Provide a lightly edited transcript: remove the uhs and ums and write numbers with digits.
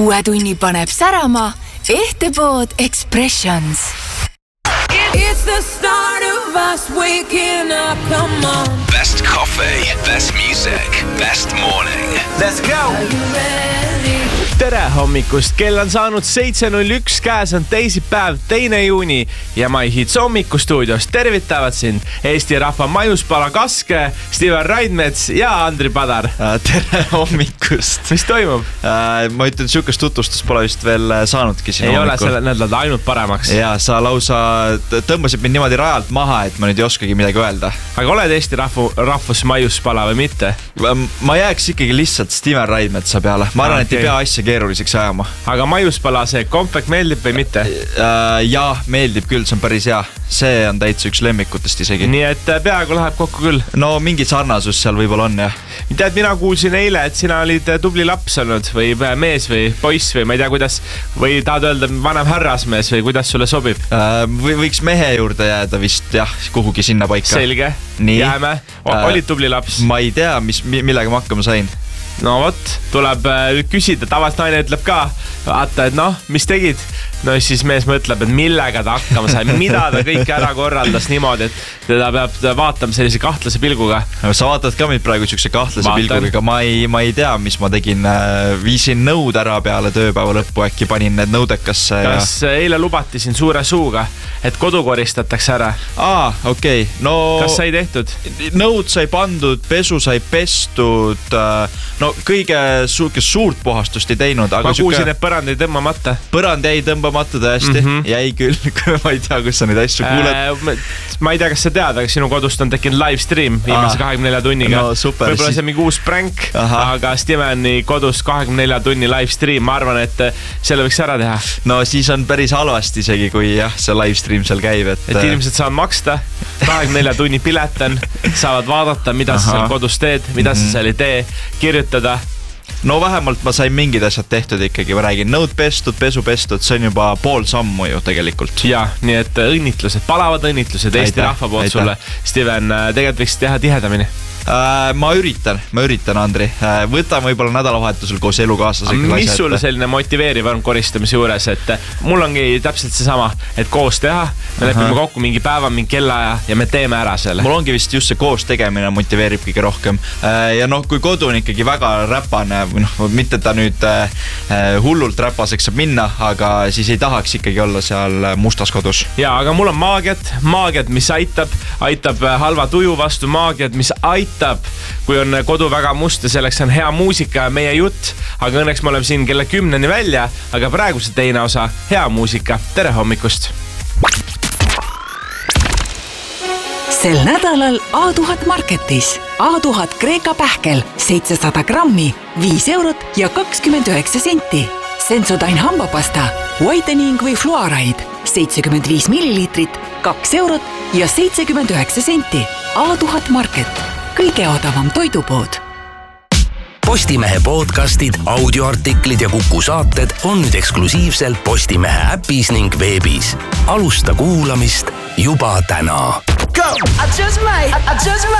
Uue tunni paneb särama Ehtepood Expressions. It's the start of us waking up, come on. Best coffee, best music, best morning. Let's go! Are you ready? Tere hommikust, kell on saanud 7.01, käes on teisipäev, 2. juuni ja My Hits hommikustuudios tervitavad sind Eesti Rahva Majuspala Kaske, Steven Raidmets ja Andri Padar. Tere hommikust. Mis toimub? Ma ütlen, sükast tutvustust pole vist veel saanudki siin ei hommikul. Ole, need lähevad ainult paremaks. Ja sa lausa tõmbasid mind niimoodi rajalt maha, et ma nüüd ei oskagi midagi öelda. Aga oled Eesti Rahvus Majuspala või mitte? Ma jääks ikkagi lihtsalt Steven Raidmetsa peale. Ma arvan, et ei pea asja keeruliseks ajama. Aga Majuspala see kompakt meeldib või mitte? Jaa, meeldib küll, see on päris hea. See on täitsa üks lemmikutest isegi. Nii et peaaegu läheb kokku küll. No mingi sarnasus seal võib-olla on, jah. Tead, mina kuulsin eile, et sina olid tubli laps olnud või mees või poiss või ma ei tea kuidas, või tahad öelda vanem härrasmees või kuidas sulle sobib? Võiks mehe juurde jääda vist, jah, kuhugi sinna paika. Selge, nii. Jääme. Olid tubli laps? Ma ei tea, millega ma hakkama sain. No vot, tuleb küsida, tavaliselt naine ütleb ka, vaata, et noh, mis tegid? No siis mees mõtleb, et millega ta hakkama sai, mida ta kõik ära korraldas niimoodi, et teda peab vaatama sellise kahtlase pilguga. Sa vaatad ka mind praegu siukse kahtlase pilguga, aga ma ei tea, mis ma tegin. Viisin nõud ära peale tööpäeva lõppu, äkki panin need nõudekasse. Kas eile lubati siin suure suuga, et kodu koristatakse ära? Okei. No, kas sai tehtud? Nõud sai pandud, pesu sai pestud, no kõige suurt puhastust ei teinud. Ma kuulsin, et põrand ei tõmbamata. Põrand jäi tõmbamata tõesti, jäi küll, ma ei tea, kus sa neid asju kuuled. Ma ei tea, kas sa tead, aga sinu kodust on tekkinud live stream viimase 24 tunniga. No super. Võib-olla see mingi uus prank, aga Steveni kodus 24 tunni live stream, ma arvan, et selle võiks ära teha. No siis on päris halvasti isegi, kui jah, see live stream seal käib. Et inimesed saavad maksta, 24 tunni piletan, saavad vaadata, mida sa seal kodus teed, mida sa seal ei tee, kirjutada. No vähemalt ma sain mingid asjad tehtud ikkagi, ma räägin nõud pestud, pesu pestud, see on juba pool sammu ju tegelikult. Ja, nii et õnnitlused, palavad õnnitlused Eesti rahva poolt sulle. Steven, tegelikult võiks teha tihedamini. Ma üritan, Andri. Võtan võib-olla nädalavahetusel koos elukaaslasega. Mis sul selline motiveeriv on koristamise juures, et mul ongi täpselt see sama, et koos teha, me lepime kokku mingi päeva, mingi kellaaja ja me teeme ära selle. Mul ongi vist just see koos tegemine motiveerib kõige rohkem. Ja noh, kui kodu on ikkagi väga räpane, mitte ta nüüd hullult räpaseks saab minna, aga siis ei tahaks ikkagi olla seal mustas kodus. Ja, aga mul on maagiat, mis aitab halva tuju vastu, maagiat, mis aitab, kui on kodu väga must ja selleks on hea muusika ja meie jutt, aga õnneks me oleme siin kella 10 välja, aga praegu see teine osa, hea muusika. Tere hommikust! Sel nädalal A1000 Marketis A1000 Kreeka pähkel 700 grammi, 5 eurot ja 29 senti. Sensodyne hambapasta, whitening või fluoride 75 millilitrit, 2 eurot ja 79 senti. A1000 Market, kõige odavam toidupood. Postimehe podcastid, audioartiklid ja Kuku saated on nüüd eksklusiivselt Postimehe äpis ning veebis. Alusta kuulamist juba täna. I just might